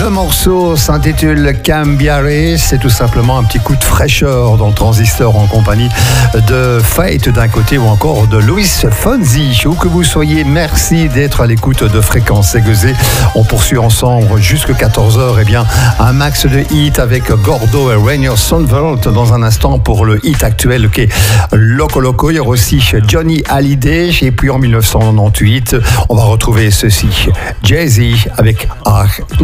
Le morceau s'intitule Cambiare, c'est tout simplement un petit coup de fraîcheur dans le transistor en compagnie de Fate d'un côté ou encore de Luis Fonsi. Où que vous soyez, merci d'être à l'écoute de Fréquence Aiguisée. On poursuit ensemble jusqu'à 14h, et bien un max de hits avec Gordo et Rainier Sundveld dans un instant pour le hit actuel qui est Loco Loco. Il y aura aussi Johnny Hallyday et puis en 1998, on va retrouver ceci, Jay-Z avec Art.